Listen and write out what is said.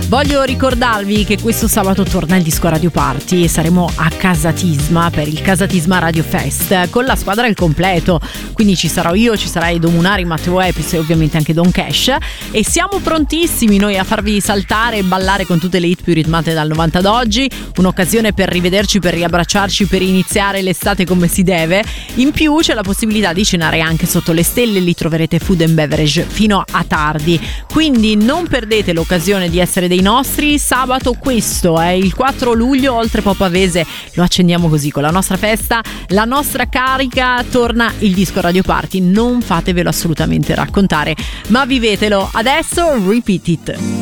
Voglio ricordarvi che questo sabato torna il Disco Radio Party e saremo a Casatisma per il Casatisma Radio Fest con la squadra al completo, quindi ci sarò io, ci sarà Edo Munari, Matteo Epis e ovviamente anche Don Cash, e siamo prontissimi noi a farvi saltare e ballare con tutte le hit più ritmate dal 90 ad oggi, un'occasione per rivederci, per riabbracciarci, per iniziare l'estate come si deve. In più c'è la possibilità di cenare anche sotto le stelle, lì troverete food and beverage fino a tardi, quindi non perdete l'occasione di essere dei nostri. Sabato questo è il 4 luglio, oltre Pop Pavese lo accendiamo così con la nostra festa, la nostra carica, torna il Disco Radio Party, non fatevelo assolutamente raccontare, ma vivetelo. Adesso Repeat It.